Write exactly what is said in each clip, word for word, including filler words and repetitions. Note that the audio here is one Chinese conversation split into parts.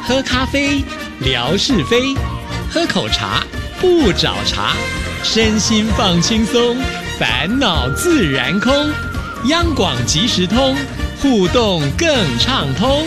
喝咖啡，聊是非；喝口茶，不找茬。身心放轻松，烦恼自然空。央广即时通，互动更畅通。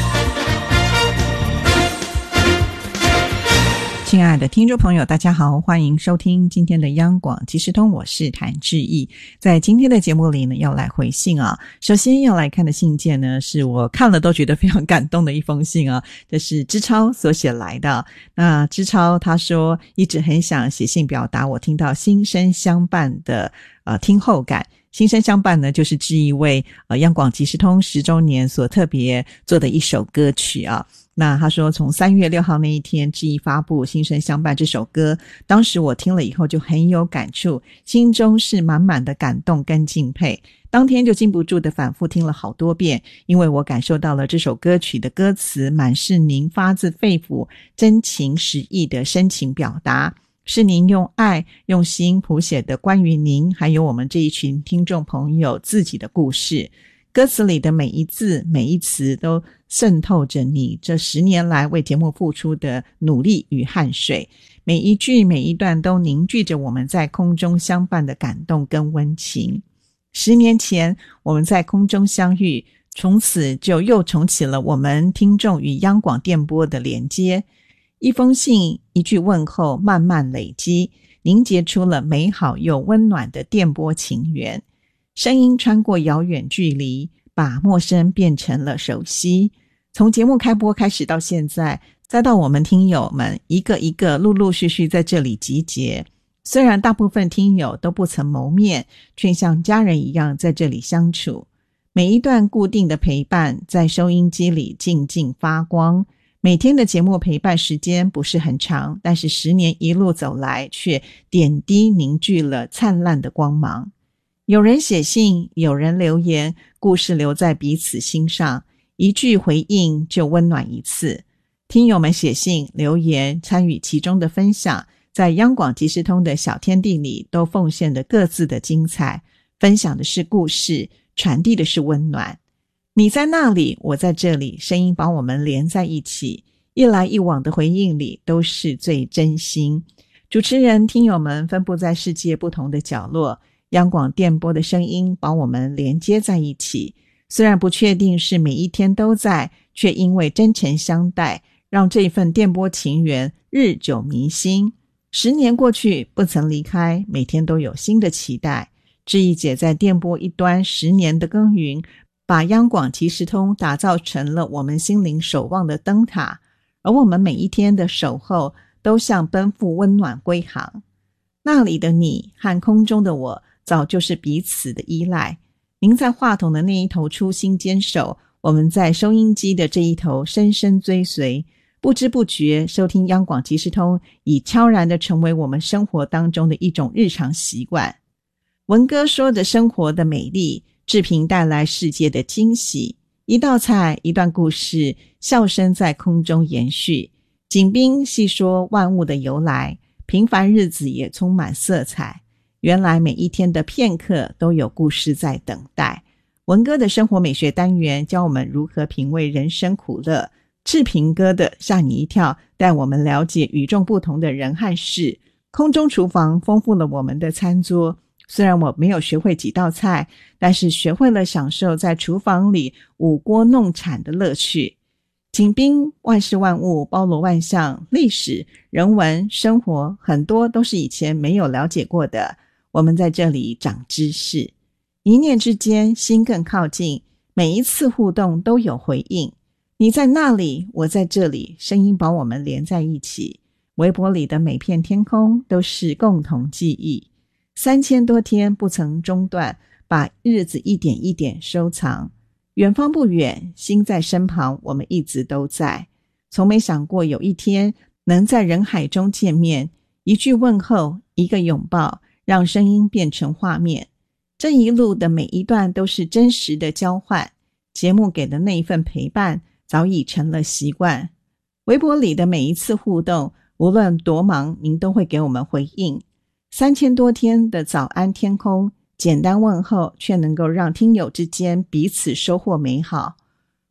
亲爱的听众朋友，大家好，欢迎收听今天的央广即时通，我是谭志毅。在今天的节目里呢，要来回信啊。首先要来看的信件呢，是我看了都觉得非常感动的一封信啊，这是知超所写来的。那知超他说，一直很想写信表达我听到心声相伴的呃听后感。心声相伴呢，就是志毅为呃央广即时通十周年所特别做的一首歌曲啊。那他说，从三月六号那一天，志毅发布《心声相伴》这首歌，当时我听了以后就很有感触，心中是满满的感动跟敬佩。当天就禁不住的反复听了好多遍，因为我感受到了这首歌曲的歌词满是您发自肺腑、真情实意的深情表达，是您用爱用心谱写的关于您还有我们这一群听众朋友自己的故事。歌词里的每一字每一词都渗透着你这十年来为节目付出的努力与汗水，每一句每一段都凝聚着我们在空中相伴的感动跟温情。十年前我们在空中相遇，从此就又重启了我们听众与央广电波的连接。一封信一句问候慢慢累积，凝结出了美好又温暖的电波情缘。声音穿过遥远距离，把陌生变成了熟悉。从节目开播开始到现在，再到我们听友们一个一个陆陆续续在这里集结，虽然大部分听友都不曾谋面，却像家人一样在这里相处。每一段固定的陪伴在收音机里静静发光。每天的节目陪伴时间不是很长，但是十年一路走来，却点滴凝聚了灿烂的光芒。有人写信，有人留言，故事留在彼此心上，一句回应就温暖一次。听友们写信留言参与其中的分享，在央广即时通的小天地里都奉献了各自的精彩，分享的是故事，传递的是温暖。你在那里，我在这里，声音把我们连在一起，一来一往的回应里都是最真心。主持人听友们分布在世界不同的角落，央广电波的声音把我们连接在一起，虽然不确定是每一天都在，却因为真诚相待，让这份电波情缘日久弥新。十年过去，不曾离开，每天都有新的期待。志毅姐在电波一端十年的耕耘，把央广即时通打造成了我们心灵守望的灯塔，而我们每一天的守候都像奔赴温暖归航。那里的你和空中的我早就是彼此的依赖，您在话筒的那一头初心坚守，我们在收音机的这一头深深追随，不知不觉收听央广即时通已悄然地成为我们生活当中的一种日常习惯。文哥说着生活的美丽，志平带来世界的惊喜，一道菜一段故事，笑声在空中延续。景斌细说万物的由来，平凡日子也充满色彩，原来每一天的片刻都有故事在等待。文哥的生活美学单元教我们如何品味人生苦乐，志平哥的吓你一跳带我们了解与众不同的人和事，空中厨房丰富了我们的餐桌。虽然我没有学会几道菜，但是学会了享受在厨房里舞锅弄铲的乐趣。景斌万事万物包罗万象，历史、人文、生活很多都是以前没有了解过的，我们在这里长知识。一念之间，心更靠近，每一次互动都有回应。你在那里，我在这里，声音把我们连在一起。微波里的每片天空都是共同记忆。三千多天不曾中断，把日子一点一点收藏。远方不远，心在身旁，我们一直都在。从没想过有一天能在人海中见面，一句问候，一个拥抱，让声音变成画面。这一路的每一段都是真实的交换，节目给的那一份陪伴早已成了习惯。微博里的每一次互动，无论多忙，您都会给我们回应。三千多天的早安天空，简单问候却能够让听友之间彼此收获美好。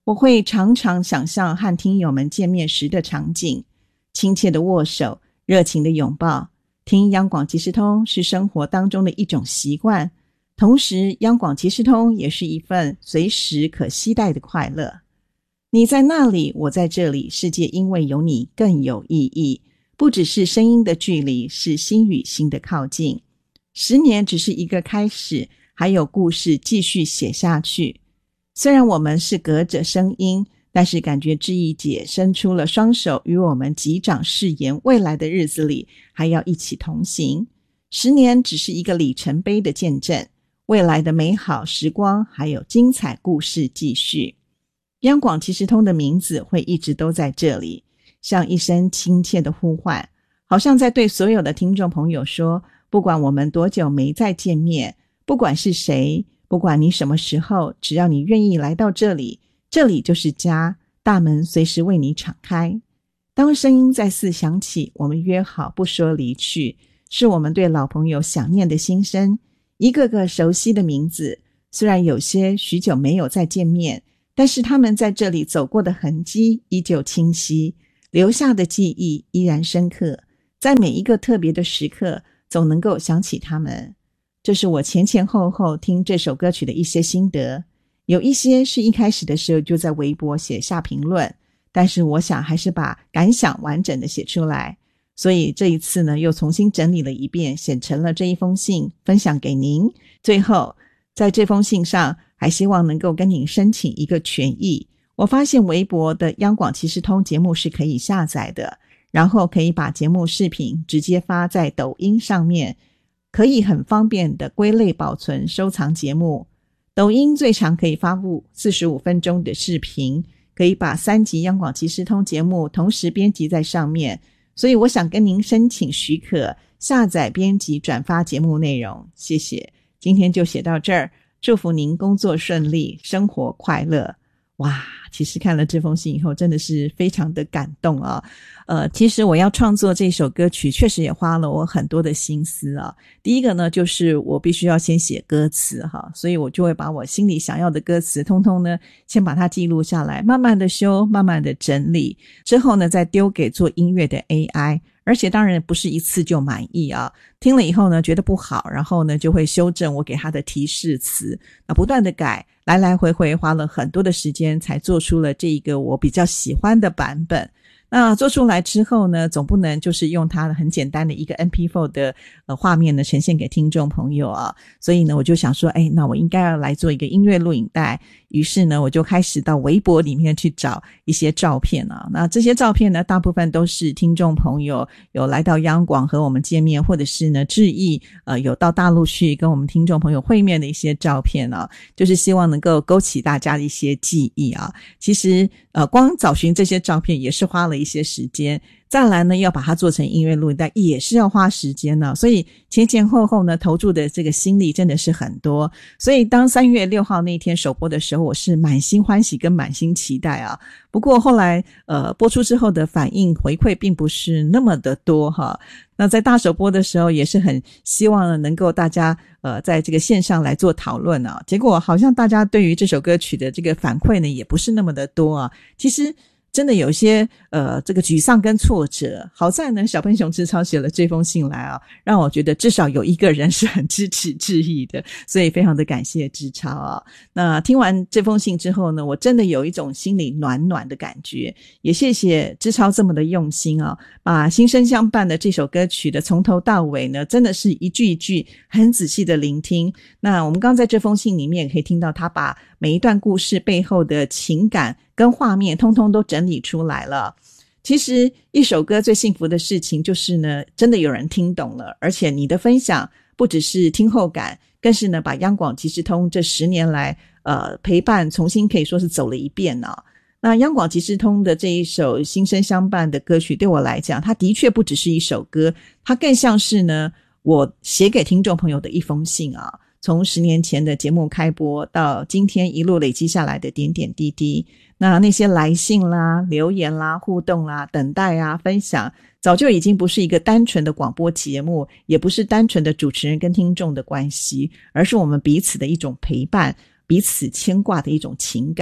我会常常想象和听友们见面时的场景，亲切的握手，热情的拥抱。听央广即时通是生活当中的一种习惯，同时央广即时通也是一份随时可携带的快乐。你在那里，我在这里，世界因为有你更有意义。不只是声音的距离，是心与心的靠近。十年只是一个开始，还有故事继续写下去。虽然我们是隔着声音，但是感觉志毅姐伸出了双手，与我们击掌誓言，未来的日子里还要一起同行。十年只是一个里程碑的见证，未来的美好时光还有精彩故事继续。央广即时通的名字会一直都在这里，像一声亲切的呼唤，好像在对所有的听众朋友说，不管我们多久没再见面，不管是谁，不管你什么时候，只要你愿意来到这里，这里就是家，大门随时为你敞开。当声音再次响起，我们约好不说离去，是我们对老朋友想念的心声，一个个熟悉的名字，虽然有些许久没有再见面，但是他们在这里走过的痕迹依旧清晰，留下的记忆依然深刻，在每一个特别的时刻总能够想起他们。这是我前前后后听这首歌曲的一些心得，有一些是一开始的时候就在微博写下评论，但是我想还是把感想完整的写出来，所以这一次呢又重新整理了一遍，写成了这一封信分享给您。最后在这封信上还希望能够跟您申请一个权益，我发现微博的央广即时通节目是可以下载的，然后可以把节目视频直接发在抖音上面，可以很方便的归类保存收藏节目。抖音最长可以发布四十五分钟的视频，可以把三集央广即时通节目同时编辑在上面，所以我想跟您申请许可，下载编辑转发节目内容，谢谢。今天就写到这儿，祝福您工作顺利，生活快乐。哇，其实看了这封信以后真的是非常的感动啊。呃，其实我要创作这首歌曲确实也花了我很多的心思啊。第一个呢，就是我必须要先写歌词哈，所以我就会把我心里想要的歌词通通呢先把它记录下来，慢慢的修，慢慢的整理，之后呢再丢给做音乐的 A I，而且当然不是一次就满意啊，听了以后呢觉得不好，然后呢就会修正我给他的提示词，那不断的改，来来回回花了很多的时间才做出了这一个我比较喜欢的版本。那做出来之后呢，总不能就是用它很简单的一个 M P 四 的呃画面呢呈现给听众朋友啊，所以呢我就想说，哎，那我应该要来做一个音乐录影带。于是呢我就开始到微博里面去找一些照片啊，那这些照片呢大部分都是听众朋友有来到央广和我们见面，或者是呢致意呃有到大陆去跟我们听众朋友会面的一些照片啊，就是希望能够勾起大家的一些记忆啊。其实呃光找寻这些照片也是花了一些时间，再来呢要把它做成音乐录影带也是要花时间呢，所以前前后后呢投注的这个心力真的是很多。所以当三月六号那天首播的时候，我是满心欢喜跟满心期待啊。不过后来呃播出之后的反应回馈并不是那么的多哈。那在大首播的时候也是很希望能够大家呃在这个线上来做讨论啊，结果好像大家对于这首歌曲的这个反馈呢也不是那么的多啊。其实真的有些呃这个沮丧跟挫折，好在呢小喷熊志超写了这封信来啊，让我觉得至少有一个人是很支持致意的，所以非常的感谢志超啊。那听完这封信之后呢，我真的有一种心里暖暖的感觉，也谢谢志超这么的用心啊，把心声相伴的这首歌曲的从头到尾呢真的是一句一句很仔细的聆听。那我们刚在这封信里面也可以听到他把每一段故事背后的情感跟画面通通都整理出来了。其实一首歌最幸福的事情就是呢真的有人听懂了，而且你的分享不只是听后感，更是呢把央广即时通这十年来呃陪伴重新可以说是走了一遍啊。那央广即时通的这一首心声相伴的歌曲对我来讲，它的确不只是一首歌，它更像是呢我写给听众朋友的一封信啊。从十年前的节目开播到今天一路累积下来的点点滴滴，那那些来信啦、留言啦、互动啦、等待啊、分享，早就已经不是一个单纯的广播节目，也不是单纯的主持人跟听众的关系，而是我们彼此的一种陪伴，彼此牵挂的一种情感。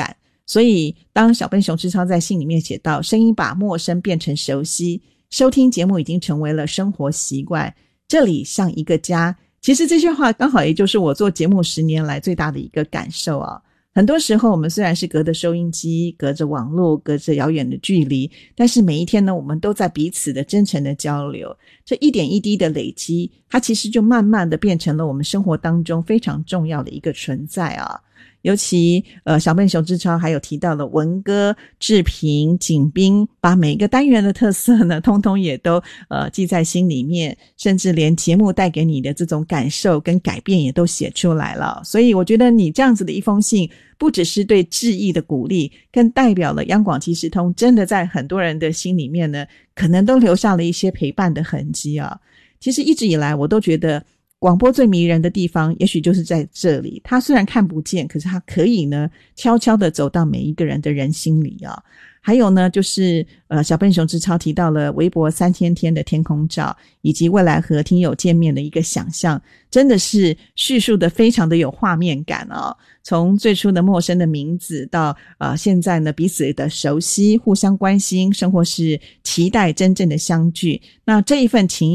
所以当小笨熊之超在信里面写到，声音把陌生变成熟悉，收听节目已经成为了生活习惯，这里像一个家。其实这句话刚好也就是我做节目十年来最大的一个感受啊。很多时候我们虽然是隔着收音机，隔着网络，隔着遥远的距离，但是每一天呢，我们都在彼此的真诚的交流，这一点一滴的累积，它其实就慢慢的变成了我们生活当中非常重要的一个存在啊。尤其呃，小笨熊之超还有提到了文歌、志平、景斌，把每一个单元的特色呢，通通也都呃记在心里面，甚至连节目带给你的这种感受跟改变也都写出来了。所以我觉得你这样子的一封信，不只是对志毅的鼓励，更代表了央广即时通真的在很多人的心里面呢，可能都留下了一些陪伴的痕迹啊。其实一直以来我都觉得广播最迷人的地方也许就是在这里，它虽然看不见，可是它可以呢悄悄地走到每一个人的人心里啊。还有呢就是呃，小笨熊之超提到了微博三千天的天空照，以及未来和听友见面的一个想象，真的是叙述的非常的有画面感哦。从最初的陌生的名字到呃现在呢彼此的熟悉，互相关心，生活是期待真正的相聚。那这一份情